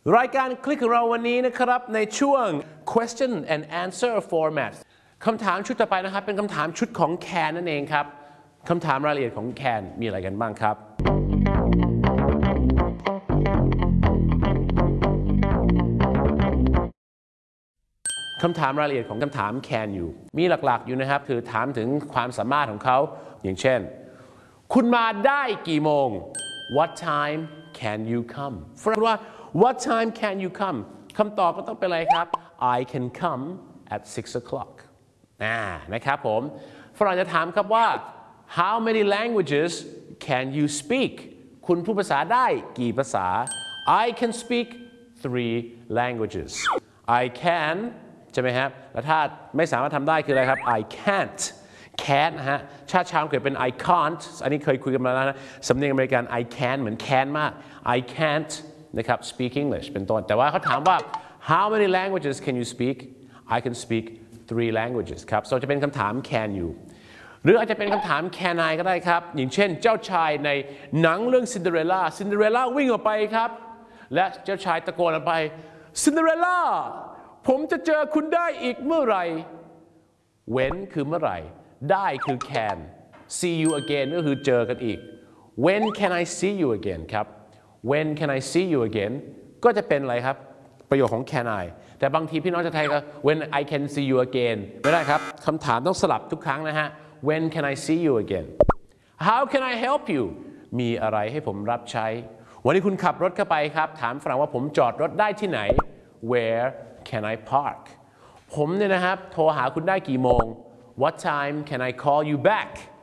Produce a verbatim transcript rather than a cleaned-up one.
รายการคลิกของเราวันนี้นะครับในช่วง question and answer format คำถามชุดต่อไปนะครับเป็นคำถามชุดของแคนนั่นเองครับคำถามรายละเอียดของแคนมีอะไรกันบ้างครับคำถามรายละเอียดของคำถาม can อยู่มีหลักๆอยู่นะครับคือถามถึงความสามารถของเขาอย่างเช่นคุณมาได้กี่โมง What time can you come ฝรั่งว่า What time can you come คำตอบก็ต้องเป็นอะไรครับ I can come at six o'clock อ่านะครับผมฝรั่งจะถามครับว่า How many languages can you speak คุณพูดภาษาได้กี่ภาษา I can speak three languages I canใช่ไหมครับแล้วถ้าไม่สามารถทำได้คืออะไรครับ I can't can't นะฮะชาติชาวอังกฤษเป็น I can't อันนี้เคยคุยกันมาแล้วนะสำเนียงอเมริกัน I can เหมือน can มาก I can't นะครับ speak English เป็นต้นแต่ว่าเขาถามว่า how many languages can you speak I can speak three languages ครับ so จะเป็นคำถาม can you หรืออาจจะเป็นคำถาม can I ก็ได้ครับอย่างเช่นเจ้าชายในหนังเรื่องซินเดอเรลล่าซินเดอเรลล่าวิ่งออกไปครับและเจ้าชายตะโกนออกไปซินเดอเรลล่าผมจะเจอคุณได้อีกเมื่อไหร่ when คือเมื่อไหร่ได้คือ can see you again ก็คือเจอกันอีก when can I see you again ครับ when can I see you again ก็จะเป็นอะไรครับประโยคของ can I แต่บางทีพี่น้องชาวไทยก็ when I can see you again ไม่ได้ครับคำถามต้องสลับทุกครั้งนะฮะ when can I see you again how can I help you มีอะไรให้ผมรับใช้วันนี้คุณขับรถเข้าไปครับถามฝรั่งว่าผมจอดรถได้ที่ไหน where can I park ผมเนี่ยนะครับโทรหาคุณได้กี่โมงWhat time can I call you back